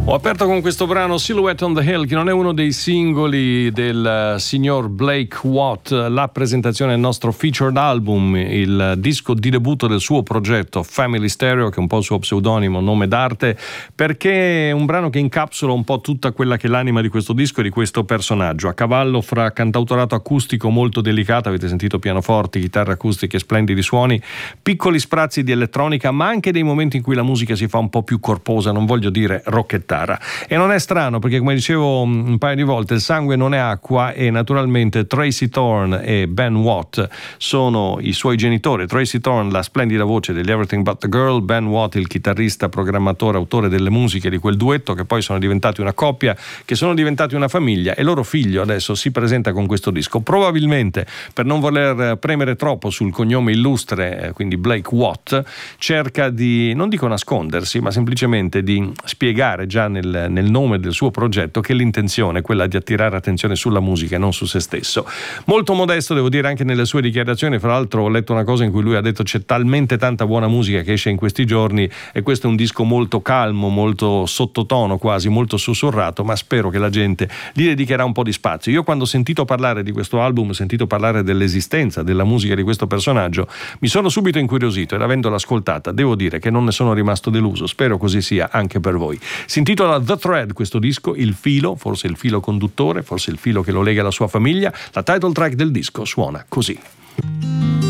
Ho aperto con questo brano Silhouette on the Hill, che non è uno dei singoli del signor Blake Watt, la presentazione del nostro featured album, il disco di debutto del suo progetto Family Stereo, che è un po' il suo pseudonimo, nome d'arte, perché è un brano che incapsula un po' tutta quella che è l'anima di questo disco e di questo personaggio, a cavallo fra cantautorato acustico molto delicato, avete sentito pianoforti, chitarre acustiche, splendidi suoni, piccoli sprazzi di elettronica, ma anche dei momenti in cui la musica si fa un po' più corposa, non voglio dire rocchettara. E non è strano, perché come dicevo un paio di volte, il sangue non è acqua, e naturalmente Tracy Thorn e Ben Watt sono i suoi genitori. Tracy Thorn, la splendida voce degli Everything But The Girl, Ben Watt, il chitarrista, programmatore, autore delle musiche di quel duetto, che poi sono diventati una coppia, che sono diventati una famiglia, e loro figlio adesso si presenta con questo disco. Probabilmente, per non voler premere troppo sul cognome illustre, quindi Blake Watt, cerca di, non dico nascondersi, ma semplicemente di spiegare già nel nome del suo progetto che l'intenzione è quella di attirare attenzione sulla musica e non su se stesso. Molto modesto, devo dire, anche nelle sue dichiarazioni. Fra l'altro ho letto una cosa in cui lui ha detto: c'è talmente tanta buona musica che esce in questi giorni, e questo è un disco molto calmo, molto sottotono, quasi molto sussurrato, ma spero che la gente gli dedicherà un po' di spazio. Io, quando ho sentito parlare di questo album, ho sentito parlare dell'esistenza della musica di questo personaggio, mi sono subito incuriosito, ed avendola ascoltata devo dire che non ne sono rimasto deluso. Spero così sia anche per voi. Si intitola The Thread questo disco, il filo, forse il filo conduttore, forse il filo che lo lega alla sua famiglia. La title track del disco suona così.